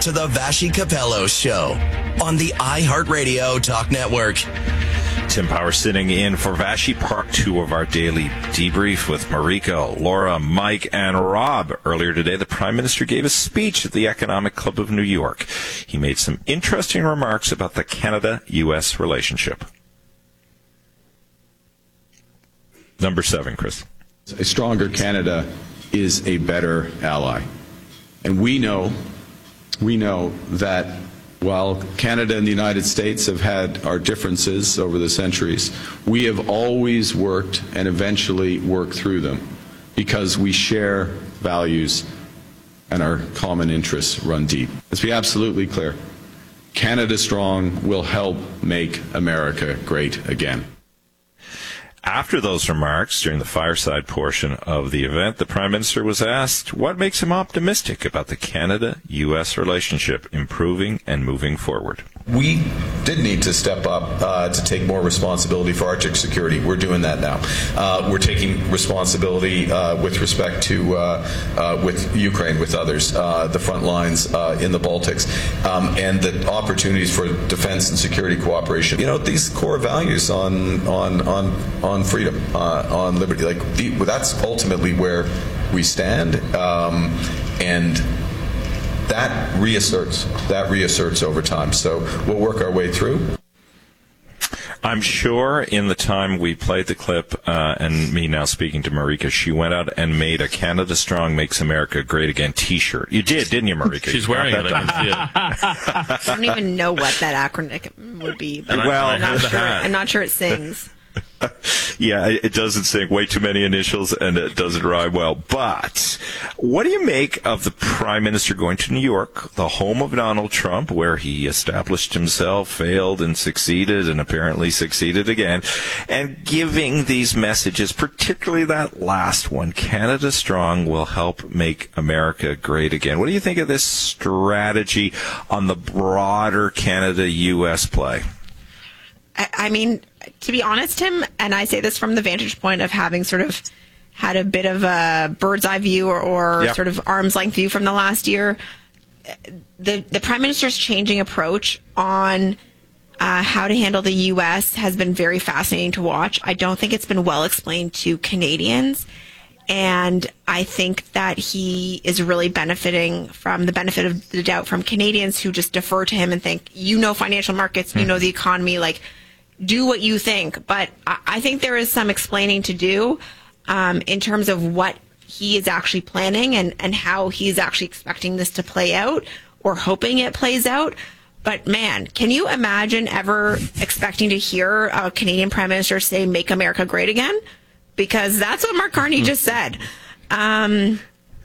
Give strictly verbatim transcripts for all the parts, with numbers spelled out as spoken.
to the Vassy Capello Show on the iHeartRadio Talk Network. Tim Power sitting in for Vassy, part two of our daily debrief with Marika, Laura, Mike, and Rob. Earlier today, the Prime Minister gave a speech at the Economic Club of New York. He made some interesting remarks about the Canada U S relationship. Number seven, Chris. A stronger Canada is a better ally. And we know, we know that while Canada and the United States have had our differences over the centuries, we have always worked and eventually worked through them because we share values and our common interests run deep. Let's be absolutely clear. Canada Strong will help make America great again. After those remarks, during the fireside portion of the event, the Prime Minister was asked what makes him optimistic about the Canada U S relationship improving and moving forward. We did need to step up uh, to take more responsibility for Arctic security. We're doing that now. Uh, we're taking responsibility uh, with respect to uh, uh, with Ukraine, with others, uh, the front lines uh, in the Baltics, um, and the opportunities for defense and security cooperation. You know, these core values on on on on freedom, uh, on liberty, like the, that's ultimately where we stand, um, and that reasserts that reasserts over time. So we'll work our way through. I'm sure in the time we played the clip, uh, and me now speaking to Marika, she went out and made a Canada Strong Makes America Great Again t-shirt. You did, didn't you, Marika? She's you wearing it. Done. I don't even know what that acronym would be. But Well, I'm not, sure, I'm not sure it sings. Yeah, it doesn't sing, way too many initials, and it doesn't rhyme well. But what do you make of the Prime Minister going to New York, the home of Donald Trump, where he established himself, failed and succeeded, and apparently succeeded again, and giving these messages, particularly that last one, Canada Strong will help make America great again. What do you think of this strategy on the broader Canada U S play? I, I mean, to be honest, Tim, and I say this from the vantage point of having sort of had a bit of a bird's eye view or, or yep. sort of arm's length view from the last year, the, the Prime Minister's changing approach on uh, how to handle the U S has been very fascinating to watch. I don't think it's been well explained to Canadians. And I think that he is really benefiting from the benefit of the doubt from Canadians who just defer to him and think, you know, financial markets, you know, the economy, like, do what you think. But I think there is some explaining to do um, in terms of what he is actually planning and, and how he's actually expecting this to play out or hoping it plays out. But man, can you imagine ever expecting to hear a Canadian Prime Minister say, make America great again? Because that's what Mark Carney just said. Um,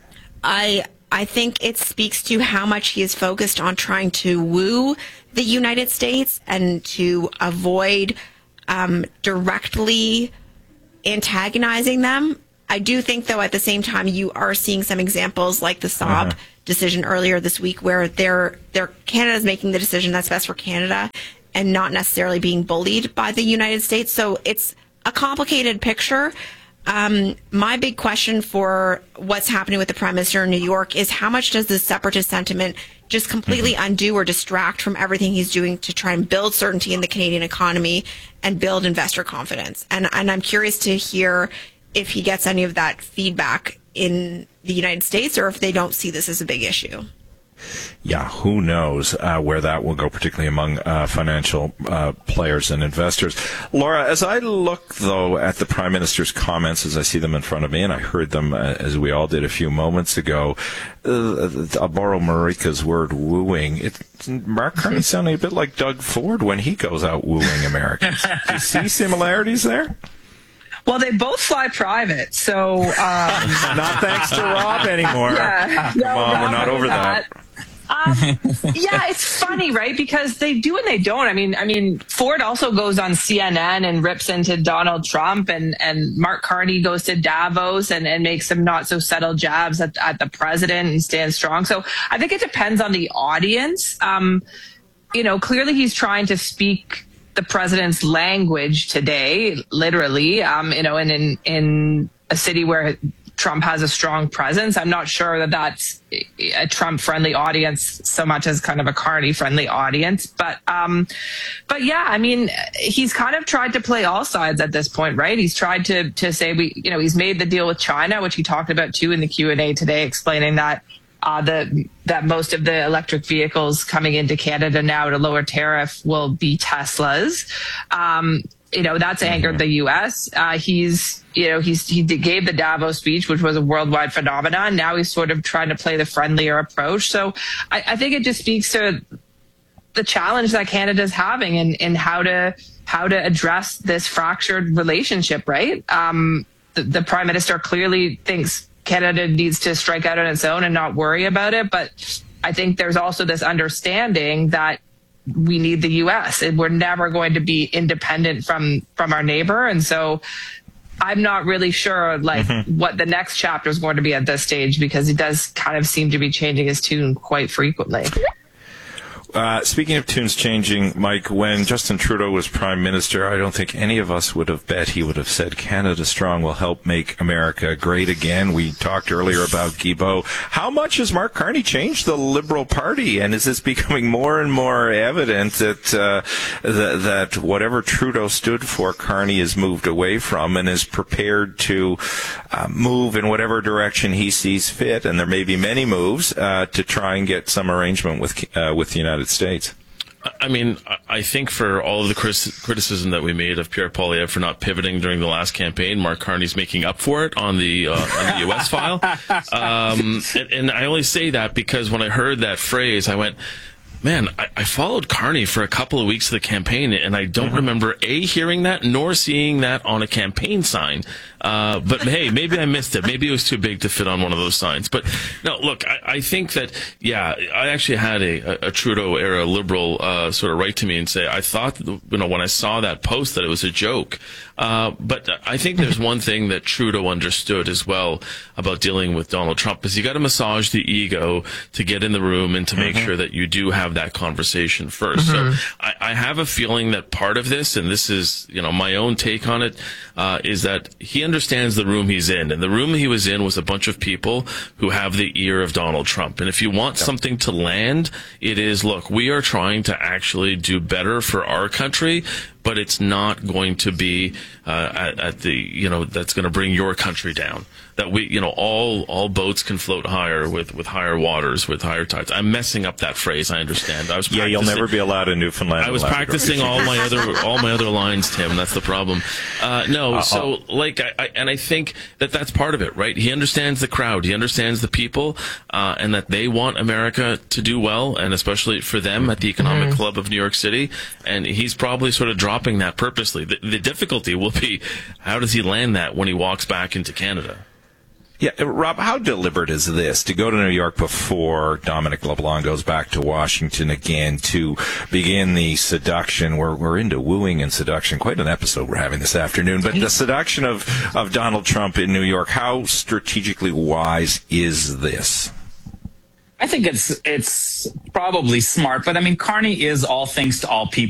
I I think it speaks to how much he is focused on trying to woo the United States and to avoid um, directly antagonizing them. I do think, though, at the same time, you are seeing some examples like the Saab uh-huh. decision earlier this week where they're, they're Canada's making the decision that's best for Canada and not necessarily being bullied by the United States. So it's a complicated picture. Um, my big question for what's happening with the Prime Minister in New York is how much does this separatist sentiment just completely mm-hmm. undo or distract from everything he's doing to try and build certainty in the Canadian economy and build investor confidence? And, and I'm curious to hear if he gets any of that feedback in the United States or if they don't see this as a big issue. Yeah, who knows uh, where that will go, particularly among uh, financial uh, players and investors. Laura, as I look, though, at the Prime Minister's comments as I see them in front of me, and I heard them, uh, as we all did a few moments ago, uh, I'll borrow Marika's word, wooing. It, Mark Carney sounding a bit like Doug Ford when he goes out wooing Americans. Do you see similarities there? Well, they both fly private, so... Um, not thanks to Rob anymore. Yeah, Come no, on, Rob we're not over that. that. Um, yeah, it's funny, right? Because they do and they don't. I mean, I mean, Ford also goes on C N N and rips into Donald Trump, and, and Mark Carney goes to Davos and, and makes some not so subtle jabs at, at the president and stands strong. So I think it depends on the audience. Um, you know, clearly he's trying to speak the president's language today, literally, um, you know, and in, in a city where Trump has a strong presence. I'm not sure that that's a Trump-friendly audience so much as kind of a Carney-friendly audience. But, um, but yeah, I mean, he's kind of tried to play all sides at this point, right? He's tried to to say we, you know, he's made the deal with China, which he talked about too in the Q and A today, explaining that uh, the that most of the electric vehicles coming into Canada now at a lower tariff will be Teslas. Um, You know, that's angered the U S. Uh, he's, you know, he's, he gave the Davos speech, which was a worldwide phenomenon. Now he's sort of trying to play the friendlier approach. So I, I think it just speaks to the challenge that Canada's having in, in how to, how to address this fractured relationship, right? Um, the, the Prime Minister clearly thinks Canada needs to strike out on its own and not worry about it. But I think there's also this understanding that we need the U S and we're never going to be independent from from our neighbor. And so I'm not really sure like mm-hmm. what the next chapter is going to be at this stage, because he does kind of seem to be changing his tune quite frequently. Uh, speaking of tunes changing, Mike, when Justin Trudeau was Prime Minister, I don't think any of us would have bet he would have said Canada Strong will help make America great again. We talked earlier about Guilbeault. How much has Mark Carney changed the Liberal Party? And is this becoming more and more evident that, uh, that, that whatever Trudeau stood for, Carney has moved away from and is prepared to uh, move in whatever direction he sees fit? And there may be many moves uh, to try and get some arrangement with, uh, with the United States. I mean, I think for all of the criticism that we made of Pierre Poilievre for not pivoting during the last campaign, Mark Carney's making up for it on the uh, on the U S file. Um, and, and I only say that because when I heard that phrase, I went, man, I, I followed Carney for a couple of weeks of the campaign, and I don't mm-hmm. remember A, hearing that, nor seeing that on a campaign sign. Uh, but hey, maybe I missed it. Maybe it was too big to fit on one of those signs. But no, look, I, I think that, yeah, I actually had a, a Trudeau-era Liberal uh, sort of write to me and say, I thought, you know, when I saw that post that it was a joke. Uh, but I think there's one thing that Trudeau understood as well about dealing with Donald Trump is you got to massage the ego to get in the room and to make mm-hmm. sure that you do have that conversation first. Mm-hmm. So I, I have a feeling that part of this, and this is, you know, my own take on it, uh, is that he understands the room he's in. And the room he was in was a bunch of people who have the ear of Donald Trump. And if you want yep. something to land, it is, look, we are trying to actually do better for our country, but it's not going to be uh, at, at the, you know, that's going to bring your country down. That we, you know, all all boats can float higher with, with higher waters, with higher tides. I'm messing up that phrase. I understand. I was yeah, you'll never be allowed in Newfoundland. I was practicing all my other all my other lines, Tim. That's the problem. Uh, no, uh, so like, I, I and I think that that's part of it, right? He understands the crowd. He understands the people, uh, and that they want America to do well, and especially for them at the Economic mm-hmm. Club of New York City. And he's probably sort of dropping that purposely. The, the difficulty will be, how does he land that when he walks back into Canada? Yeah, Rob, how deliberate is this to go to New York before Dominic LeBlanc goes back to Washington again to begin the seduction? We're, we're into wooing and seduction. Quite an episode we're having this afternoon. But the seduction of, of Donald Trump in New York, how strategically wise is this? I think it's it's probably smart. But, I mean, Carney is all things to all people.